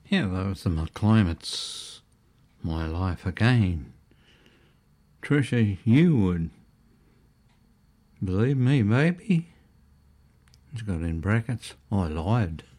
Yeah, that was the McClaim. It's My Life Again. Trisha, you would believe me, baby. It's got in brackets, I lied.